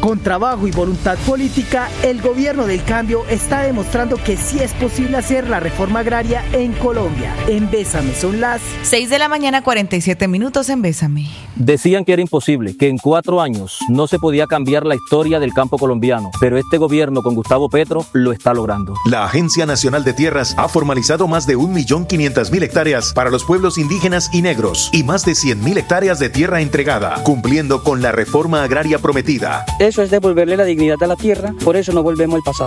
Con trabajo y voluntad política, el gobierno del cambio está demostrando que sí es posible hacer la reforma agraria en Colombia. En Bésame son las 6:47 a.m. en Bésame. Decían que era imposible, que en 4 años no se podía cambiar la historia del campo colombiano, pero este gobierno con Gustavo Petro lo está logrando. La Agencia Nacional de Tierras ha formalizado más de 1.500.000 hectáreas para los pueblos indígenas y negros y más de 100.000 hectáreas de tierra entregada, cumpliendo con la reforma agraria prometida. Eso es devolverle la dignidad a la tierra, por eso no volvemos al pasado.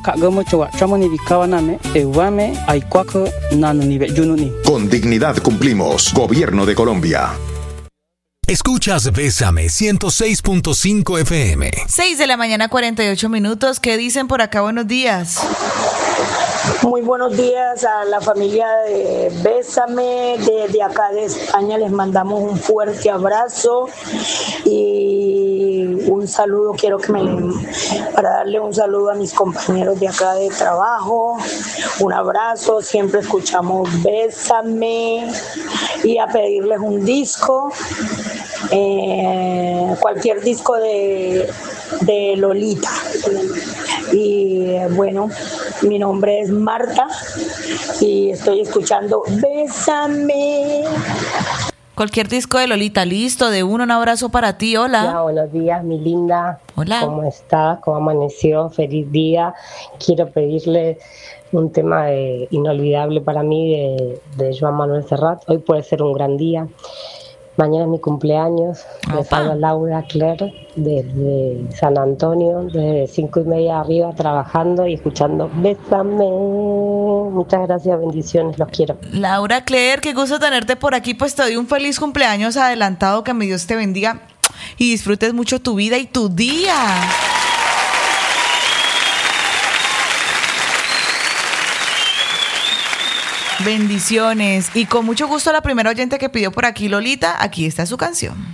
Con dignidad cumplimos. Gobierno de Colombia. Escuchas Bésame 106.5 FM. 6:48 a.m. ¿Qué dicen por acá? Buenos días. Muy buenos días a la familia de Bésame. Desde acá de España les mandamos un fuerte abrazo y un saludo. Para darle un saludo a mis compañeros de acá de trabajo. Un abrazo, siempre escuchamos Bésame y a pedirles un disco. Cualquier disco de Lolita. Y bueno, mi nombre es Marta y estoy escuchando Bésame. Cualquier disco de Lolita, listo, un abrazo para ti, hola. Hola, buenos días, mi linda. Hola. ¿Cómo estás? ¿Cómo amaneció? Feliz día. Quiero pedirle un tema inolvidable para mí de Joan Manuel Serrat. Hoy puede ser un gran día. Mañana es mi cumpleaños. Me habla Laura Claire desde San Antonio, desde 5:30 arriba, trabajando y escuchando Bésame. Muchas gracias, bendiciones, los quiero. Laura Claire, qué gusto tenerte por aquí. Pues te doy un feliz cumpleaños adelantado, que mi Dios te bendiga y disfrutes mucho tu vida y tu día. Bendiciones. Y con mucho gusto a la primera oyente que pidió por aquí, Lolita, aquí está su canción.